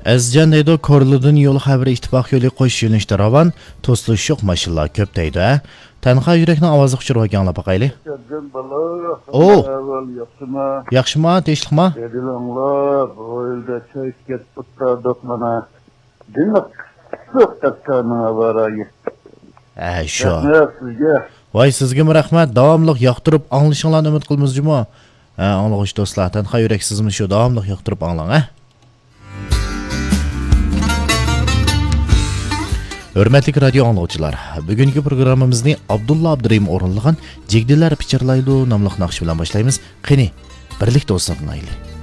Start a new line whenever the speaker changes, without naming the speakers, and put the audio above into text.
Azcan deydi, Korludun yolu xabari ittifoq yo'li qo'yish yo'nalishda ravon, to'silish yo'q mashinalar ko'p deydi. Tanha yurakning ovozi quchirib olganlar baqayli. O, yaxshimi, tinchlikmi?
Dedilanglar, bu yerda choy ketib o'tirdik mana. Demak, so'xtatgani avarayı.
Shu.
Sizga.
Voy, sizga rahmat. Davomli yoqtirib anglashinglarni umid qilmizmi? Anglag'ich do'stlar, tanha yurak sizmi shu davomli yoqtirib anglang, Hürmetli radio anlıqçılar, bugünkü programımızda Abdullah Abdurrahim o'rinlagan Jigdilar pichirlaydi nomli naqsh bilan boshlaymiz. Qani, birlikda o'zinlaylik.